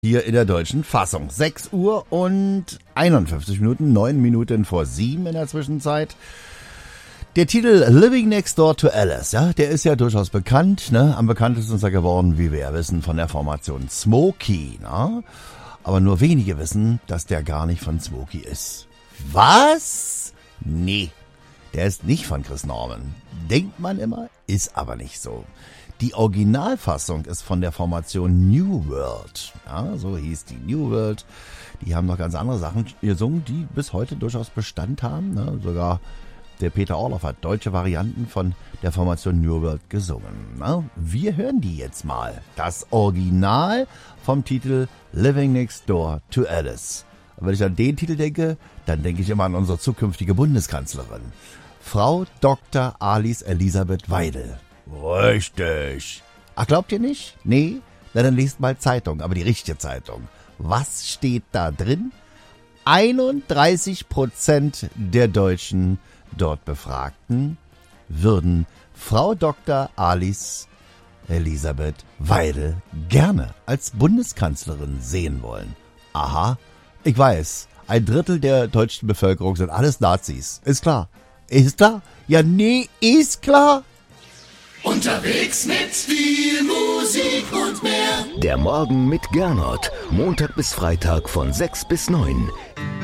Hier in der deutschen Fassung. 6 Uhr und 51 Minuten, 9 Minuten vor 7 in der Zwischenzeit. Der Titel Living Next Door to Alice, ja, der ist ja durchaus bekannt, ne? Am bekanntesten ist er geworden, wie wir ja wissen, von der Formation Smokey, ne? Aber nur wenige wissen, dass der gar nicht von Smokey ist. Was? Nee, der ist nicht von Chris Norman. Denkt man immer, ist aber nicht so. Die Originalfassung ist von der Formation New World. Ja, so hieß die New World. Die haben noch ganz andere Sachen gesungen, die bis heute durchaus Bestand haben. Ne? Sogar der Peter Orloff hat deutsche Varianten von der Formation New World gesungen. Ne? Wir hören die jetzt mal. Das Original vom Titel Living Next Door to Alice. Und wenn ich an den Titel denke, dann denke ich immer an unsere zukünftige Bundeskanzlerin. Frau Dr. Alice Elisabeth Weidel. Richtig. Ach, glaubt ihr nicht? Nee? Na, dann lest mal Zeitung, aber die richtige Zeitung. Was steht da drin? 31% der Deutschen dort Befragten würden Frau Dr. Alice Elisabeth Weidel gerne als Bundeskanzlerin sehen wollen. Aha, ich weiß, 1/3 der deutschen Bevölkerung sind alles Nazis. Ist klar. Ist klar? Ja, nee, ist klar. Unterwegs mit viel Musik und mehr. Der Morgen mit Gernot. Montag bis Freitag von 6 bis 9.